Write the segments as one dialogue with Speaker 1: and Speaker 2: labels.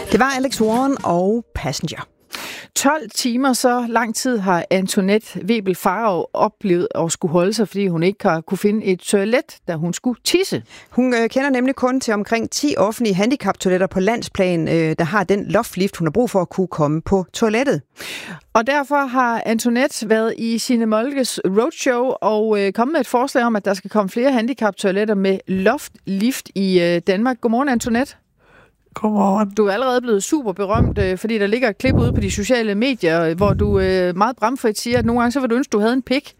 Speaker 1: Det var Alex Warren og Passenger.
Speaker 2: 12 timer, så lang tid har Antoinette Webel Farag oplevet at skulle holde sig, fordi hun ikke har kunne finde et toilet, da hun skulle tisse.
Speaker 1: Hun kender nemlig kun til omkring 10 offentlige handicaptoiletter på landsplan, der har den loftlift, hun har brug for at kunne komme på toilettet.
Speaker 2: Og derfor har Antoinette været i Signe Moltkes roadshow og kommet med et forslag om, at der skal komme flere handicaptoiletter med loftlift i Danmark. Godmorgen, Antoinette.
Speaker 3: Godmorgen.
Speaker 2: Du er allerede blevet super berømt, fordi der ligger et klip ude på de sociale medier, hvor du meget bramfrit siger, at nogle gange så vil du ønske, du havde en pik.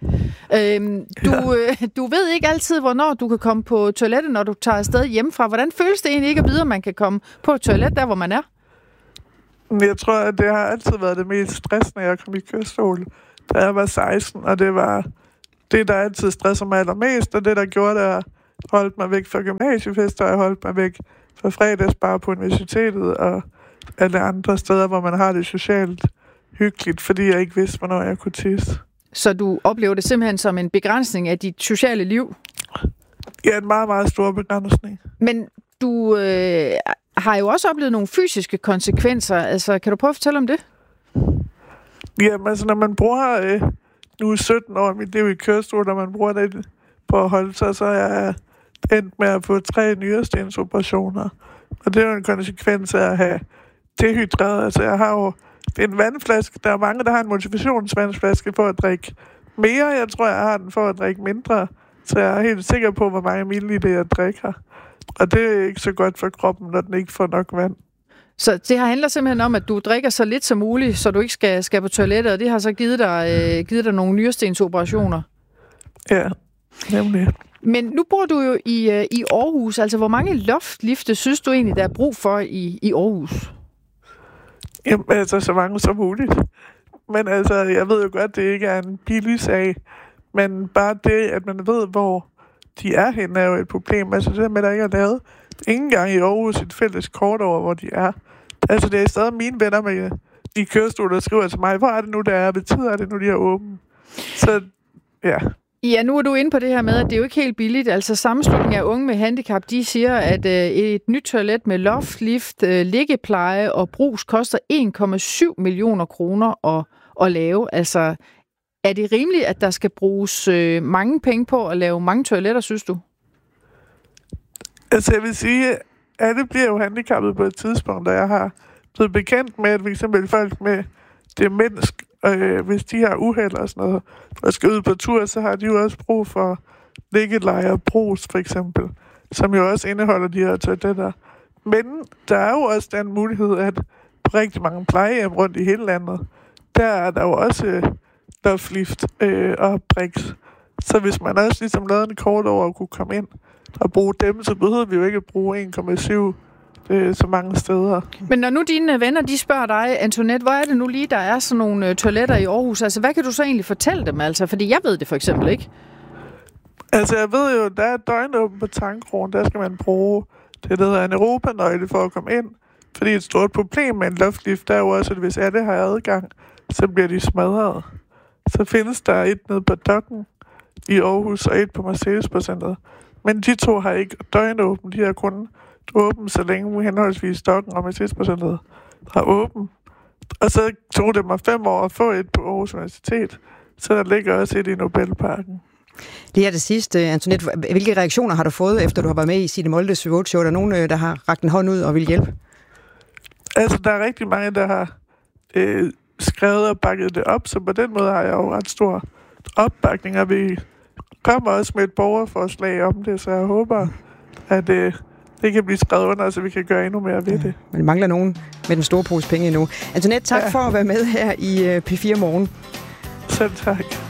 Speaker 2: Du ved ikke altid, hvornår du kan komme på toilettet, når du tager afsted hjemmefra. Hvordan føles det egentlig ikke at vide, at man kan komme på et toilet, der hvor man er?
Speaker 3: Jeg tror, at det har altid været det mest stressende, jeg kom i kørestol, da jeg var 16, og det var det, der altid stresser mig allermest, og det, der gjorde, at jeg holdt mig væk fra gymnasiefester, og jeg holdt mig væk fra fredagsbar på universitetet og alle andre steder, hvor man har det socialt hyggeligt, fordi jeg ikke vidste, hvornår jeg kunne tisse.
Speaker 2: Så du oplever det simpelthen som en begrænsning af dit sociale liv?
Speaker 3: Ja, en meget, meget stor begrænsning.
Speaker 2: Men du har jo også oplevet nogle fysiske konsekvenser. Altså, kan du prøve at fortælle om det?
Speaker 3: Jamen, altså, når man bruger nu 17 år af mit liv i kørestol, når man bruger det på at holde sig, så er jeg endt med at få 3 nyrestensoperationer. Og det er jo en konsekvens af at have dehydreret. Altså, jeg har jo en vandflaske. Der er mange, der har en motivationsvandsflaske for at drikke mere. Jeg tror, jeg har den for at drikke mindre. Så jeg er helt sikker på, hvor mange milliliter jeg drikker. Og det er ikke så godt for kroppen, når den ikke får nok vand.
Speaker 2: Så det handler simpelthen om, at du drikker så lidt som muligt, så du ikke skal på toilettet, og det har så givet dig nogle nyrestensoperationer?
Speaker 3: Ja, nemlig.
Speaker 2: Men nu bor du jo i Aarhus. Altså, hvor mange loftlifte synes du egentlig, der er brug for i Aarhus?
Speaker 3: Jamen, altså, så mange som muligt. Men altså, jeg ved jo godt, det ikke er en billig sag. Men bare det, at man ved, hvor de er henne, er jo et problem. Altså, det med, der ikke er lavet ingen gang i Aarhus et fælles kort over, hvor de er. Altså, det er stadig mine venner med i kørestol, der skriver til mig, hvor er det nu, der er? Betyder det nu, de er åbne? Så, ja.
Speaker 2: Ja, nu er du inde på det her med, at det er jo ikke helt billigt. Altså sammenslutningen af unge med handicap, de siger, at et nyt toilet med loftlift, liggepleje og brus koster 1,7 millioner kroner at lave. Altså, er det rimeligt, at der skal bruges mange penge på at lave mange toiletter, synes du?
Speaker 3: Altså, jeg vil sige, at alle bliver jo handicappet på et tidspunkt, da jeg har blevet bekendt med, at for eksempel folk med demens, hvis de har uheld og sådan noget, og skal ud på tur, så har de jo også brug for liggeleje og brus, for eksempel, som jo også indeholder de her toiletter. Men der er jo også den mulighed, at på rigtig mange plejehjem rundt i hele landet, der er der jo også loftlift og briks. Så hvis man også ligesom lavede en kort over at kunne komme ind og bruge dem, så behøver vi jo ikke at bruge 1,7 så mange steder.
Speaker 2: Men når nu dine venner, de spørger dig, Antoinette, hvor er det nu lige, der er sådan nogle toiletter i Aarhus? Altså, hvad kan du så egentlig fortælle dem? Altså, fordi jeg ved det for eksempel ikke.
Speaker 3: Altså, jeg ved jo, der er døgnåben på Tankkrogen, der skal man bruge det, der hedder en europanøgle for at komme ind. Fordi et stort problem med en loftlift, der er jo også, at hvis alle har adgang, så bliver de smadret. Så findes der et nede på Dokken i Aarhus og et på Mercedes-centret. Men de to har ikke døgnåben, de har kun åben, så længe henholdsvis Dokken og Mercedes-centret har åben. Og så tog det mig 5 år at få et på Aarhus Universitet, så der ligger også et i Nobelparken.
Speaker 1: Det er det sidste, Antoinette. Hvilke reaktioner har du fået, efter du har været med i Signe Moltkes roadshow? Er der nogen, der har rakt en hånd ud og vil hjælpe?
Speaker 3: Altså, der er rigtig mange, der har skrevet og bakket det op, så på den måde har jeg jo ret stor opbakning, og vi kommer også med et borgerforslag om det, så jeg håber, at det kan blive skrevet under, så vi kan gøre endnu mere ved det.
Speaker 1: Men mangler nogen med den store pose penge endnu. Antoinette, tak for at være med her i P4 Morgen.
Speaker 3: Selv tak.